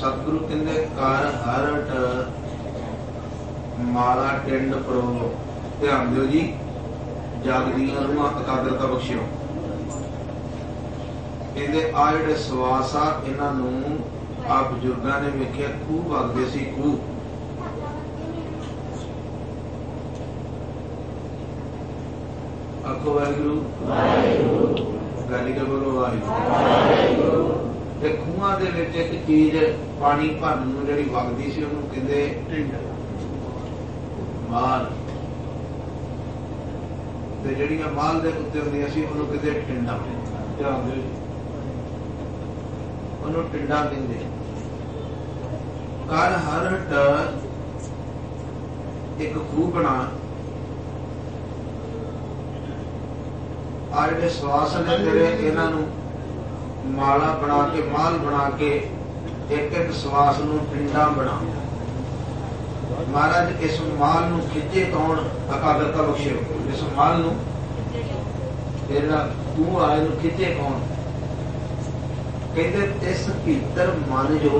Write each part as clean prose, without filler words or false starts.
सतगुरु कहते कर हरट माला टिंड परो। ध्यान दो जी, जागदियां रूहां एकाग्रता बख्शियो। कहते आ जिहड़े सवास आ इन्हां नूं आ बजुर्गां ने वेखिया खूह वगदे सी। खूह आखो वाहिगुरू, गल के बोलो वाहिगुरू। खूहां दे विच एक चीज पानी भरन नूं जिहड़ी वगदी सी उहनूं कहंदे माल, ते जिहड़ियां माल दे उत्ते हुंदियां सी उहनूं कहंदे टिंडा। ध्यान दिओ, उहनूं टिंडा कहंदे। कर हरट एक खूह बना। आ जिहड़े सवास ने तेरे इन्हां नूं माला बना के, माल बना के एक एक सवास नूं टिंडा बना। महाराज इस माल नूं खिचे कौन? एकाग्रता बख्शियो। इस माल नूं तेरा तू आए नूं खिचे कौन? कहते इस भीतर मन जो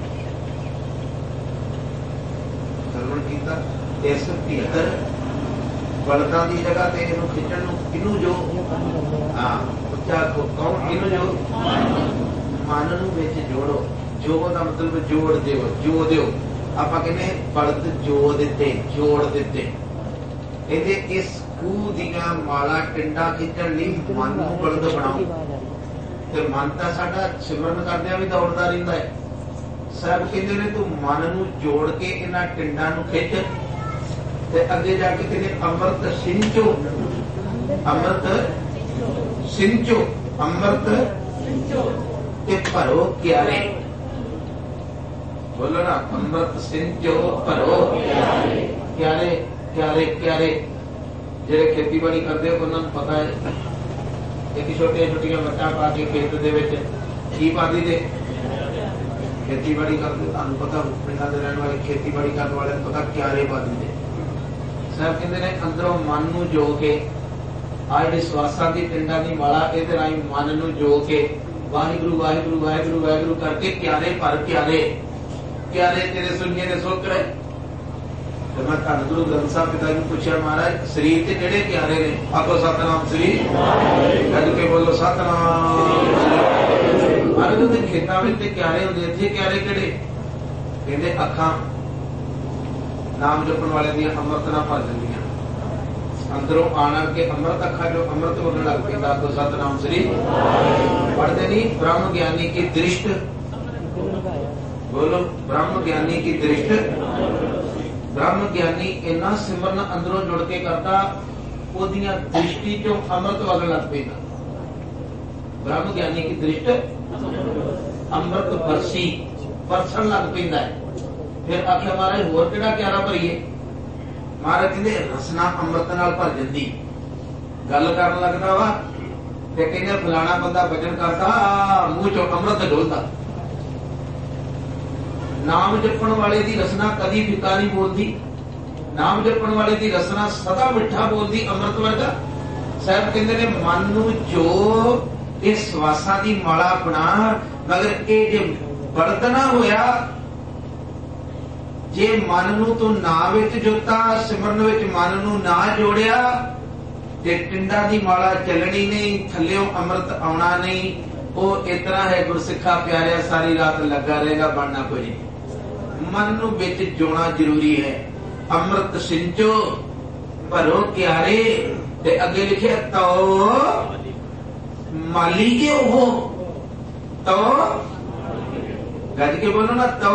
सरवण कीता, इस भीतर बलदां दी जगह ते इहनूं खिचण नूं किनू जो उच्चा कौन? किनू जो? मन नूं विच जोड़ो। जो दा मतलब जोड़ दिओ, जो दिओ। आपां कहने बलद जो दिते, जोड़ दिते। कहते इस खूह दीआं माला टिंडा खिचण लई मन नूं बलद बनाओ। ते मन तां साडा सिमरन करदिआं भी दौड़दा रहिंदा है। साहब कहंदे ने तूं मन नूं जोड़ के इन्हां टिंडां नूं खिच ते अगे जाके कहंदे अमृत सिंचो। अमृत सिंचो, अमृत ते भरो क्यारे। बोलो ना, अमृत सिंचो भरो क्यारे। क्यारे क्यारे जेड़े खेतीबाड़ी करते उन्होंने पता है। एक छोटिया छोटिया वट्टां पा के खेत दे विच की पादी दे खेतीबाड़ी करते, तुहानूं पता पिंडां दे रहण वाले खेतीबाड़ी करने वाले पता क्यारे पादी दे। साहब कहते हैं अंदरों मन नूं जो के आ जिहड़ी सवासां दी टिंडां दी माला इहदे राहीं मन नूं जो के वाहिगुरू वाहिगुरू वाहिगुरू वाहिगुरू करके क्यारे भर क्यारे। क्यारे तेरे सुनिए ने सोकड़े। तो मैं धन गुरु ग्रंथ साहब पिता जी पूछा, महाराज शरीर ते किहड़े क्यारे ने? आखो सतनाम श्री। कद के बोलो सतनाम। महाराज उहदे खेतां विच ते क्यारे हुंदे, इत्थे क्यारे किहड़े? कहंदे अखां नाम जपण वाले दी अमृत ना भर जांदियां। अंदरों आना के अमृत अखा जो अमृत बोलने लग पैंदा। तो सतनाम श्री पढ़ते नहीं। ब्रह्म ज्ञानी की दृष्टि, बोलो ब्रह्म ज्ञानी की दृष्टि। ब्रह्म ज्ञानी इन्ना सिमरन अंदरों जुड़ के करता, ओदियां दृष्टि चों अमृत वगण लग पैंदा। ब्रह्म ज्ञानी की दृष्टि अमृत बरसी बरसन लग पैंदा है। फिर आख्या महाराज होर किहड़ा क्यारा भरीए? महाराज कहते रसना अमृत नाल भर जांदी। गल करन लगदा वा ते कहंदे फलाना बंदा भजन करदा, मूंह चों अमृत डोलदा। नाम जपण वाले दी रसना कदी फिका नहीं बोलदी। नाम जपण वाले दी रसना सदा मिठा बोलदी, अमृत वर्गा। साहब कहंदे ने मन नूं जो इस सवासां दी माला बना, मगर ये जे बरतना होया, जे मन नूं तूं ना विच जोता, सिमरन विच मन नूं ना जोड़िया, ते टिंडा दी माला चलनी नहीं, थल्लियों अमृत आउणा नहीं। वो इतना है गुरसिखा प्यारिया, सारी रात लगा रहेगा, बनना कोई नहीं। मन नूं विच जोड़ना जरूरी है। अमृत सिंचो भरो क्यारे। ते अगे लिखे तो माली के हो, तो गज के बोलो ना, तो